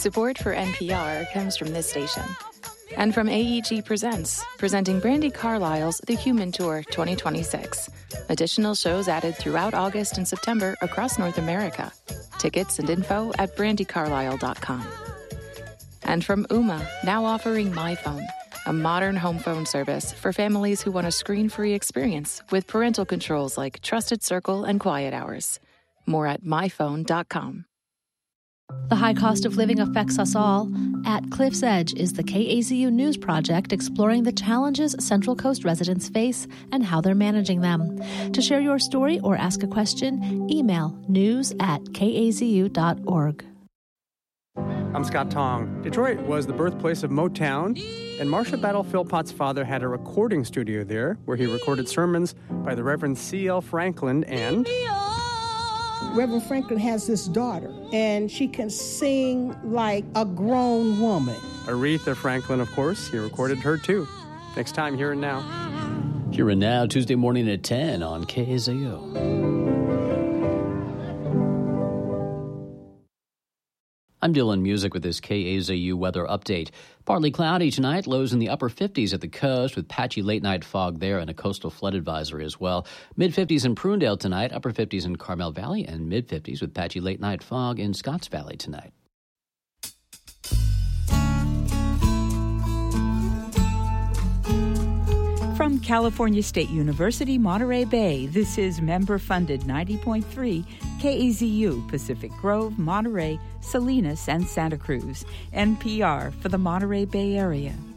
Support for NPR comes from this station. And from AEG Presents, presenting Brandi Carlile's The Human Tour 2026. Additional shows added throughout August and September across North America. Tickets and info at brandicarlile.com. And from Ooma, now offering MyPhone, a modern home phone service for families who want a screen-free experience with parental controls like Trusted Circle and Quiet Hours. More at myphone.com. The high cost of living affects us all. At Cliff's Edge is the KAZU News Project exploring the challenges Central Coast residents face and how they're managing them. To share your story or ask a question, email news@kazu.org. I'm Scott Tong. Detroit was the birthplace of Motown, and Marcia Battle Philpott's father had a recording studio there where he recorded sermons by the Reverend C.L. Franklin and... Reverend Franklin has this daughter, and she can sing like a grown woman. Aretha Franklin, of course. He recorded her, too. Next time, Here and Now. Here and Now, Tuesday morning at 10 on KZO. I'm Dylan Music with this KAZU weather update. Partly cloudy tonight, lows in the upper 50s at the coast with patchy late-night fog there and a coastal flood advisory as well. Mid-50s in Prunedale tonight, upper 50s in Carmel Valley, and mid-50s with patchy late-night fog in Scotts Valley tonight. From California State University, Monterey Bay, this is member-funded 90.3 KAZU, Pacific Grove, Monterey, Salinas, and Santa Cruz, NPR for the Monterey Bay Area.